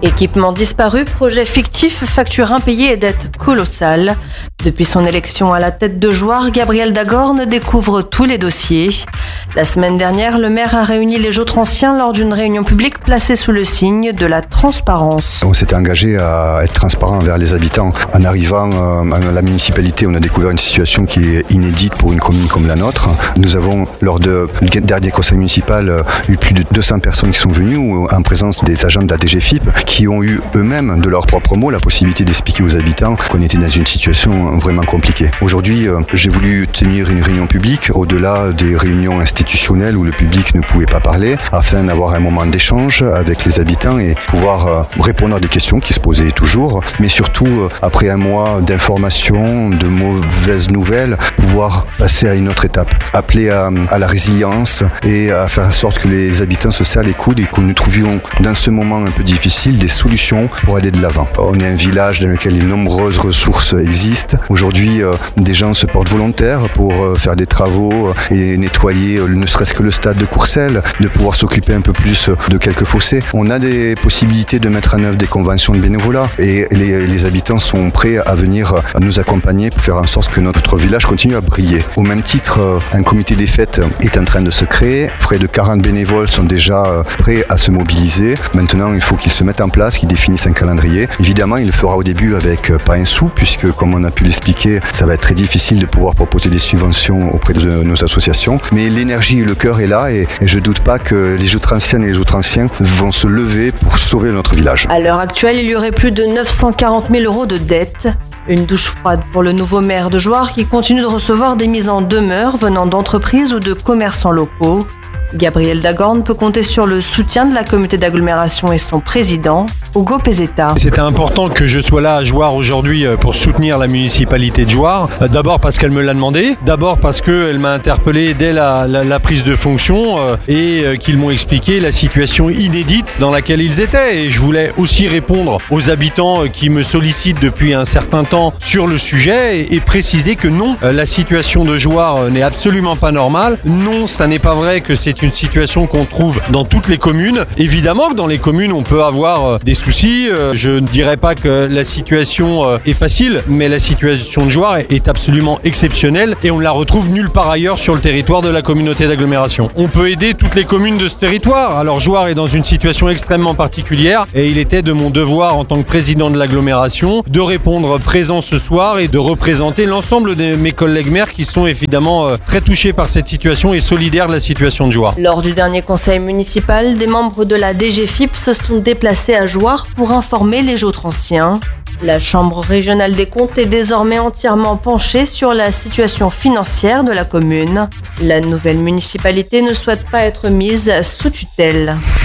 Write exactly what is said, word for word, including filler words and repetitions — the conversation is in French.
Équipement disparu, projet fictif, facture impayée et dette colossale. Depuis son élection à la tête de Jouarre, Gabriel Dagorne découvre tous les dossiers. La semaine dernière, le maire a réuni les Jautranciens lors d'une réunion publique placée sous le signe de la transparence. On s'était engagé à être transparent envers les habitants. En arrivant à la municipalité, on a découvert une situation qui est inédite pour une commune comme la nôtre. Nous avons, lors du dernier conseil municipal, eu plus de deux cents personnes qui sont venues, en présence des agents de la D G F I P, qui ont eu eux-mêmes, de leurs propres mots, la possibilité d'expliquer aux habitants qu'on était dans une situation vraiment compliquée. Aujourd'hui, j'ai voulu tenir une réunion publique, au-delà des réunions institutionnelles où le public ne pouvait pas parler, afin d'avoir un moment d'échange avec les habitants et pouvoir répondre à des questions qui se posaient toujours, mais surtout, après un mois d'informations, de mauvaises nouvelles, pouvoir passer à une autre étape, appeler à, à la résilience et à faire en sorte que les habitants se serrent les coudes et que nous trouvions dans ce moment un peu difficile des solutions pour aller de l'avant. On est un village dans lequel de nombreuses ressources existent. Aujourd'hui, euh, des gens se portent volontaires pour euh, faire des travaux euh, et nettoyer euh, ne serait-ce que le stade de Courcelles, de pouvoir s'occuper un peu plus euh, de quelques fossés. On a des possibilités de mettre en œuvre des conventions de bénévolat et les, les habitants sont prêts à venir euh, nous accompagner pour faire en sorte que notre village continue à briller. Au même titre, euh, un comité des fêtes est en train de se créer. Près de quarante bénévoles sont déjà euh, prêts à se mobiliser. Maintenant, il faut qu'ils se mettent en place, qu'ils définissent un calendrier. Évidemment, il le fera au début avec euh, pas un sou, puisque comme on a pu l'expliquer, ça va être très difficile de pouvoir proposer des subventions auprès de nos associations. Mais l'énergie et le cœur est là et, et je doute pas que les Jautranciennes et les Jautranciens vont se lever pour sauver notre village. À l'heure actuelle, il y aurait plus de neuf cent quarante mille euros de dettes. Une douche froide pour le nouveau maire de Jouarre qui continue de recevoir des mises en demeure venant d'entreprises ou de commerçants locaux. Gabriel Dagorne peut compter sur le soutien de la communauté d'agglomération et son président, Hugo Pezzetta. C'était important que je sois là à Jouarre aujourd'hui pour soutenir la municipalité de Jouarre. D'abord parce qu'elle me l'a demandé, d'abord parce qu'elle m'a interpellé dès la, la, la prise de fonction et qu'ils m'ont expliqué la situation inédite dans laquelle ils étaient. Et je voulais aussi répondre aux habitants qui me sollicitent depuis un certain temps sur le sujet et, et préciser que non, la situation de Jouarre n'est absolument pas normale. Non, ça n'est pas vrai que c'est une situation qu'on trouve dans toutes les communes. Évidemment que dans les communes, on peut avoir des soucis. Je ne dirais pas que la situation est facile, mais la situation de Jouarre est absolument exceptionnelle et on ne la retrouve nulle part ailleurs sur le territoire de la communauté d'agglomération. On peut aider toutes les communes de ce territoire. Alors Jouarre est dans une situation extrêmement particulière et il était de mon devoir en tant que président de l'agglomération de répondre présent ce soir et de représenter l'ensemble de mes collègues maires qui sont évidemment très touchés par cette situation et solidaires de la situation de Jouarre. Lors du dernier conseil municipal, des membres de la D G F I P se sont déplacés à Jouarre pour informer les Jautranciens. La Chambre régionale des comptes est désormais entièrement penchée sur la situation financière de la commune. La nouvelle municipalité ne souhaite pas être mise sous tutelle.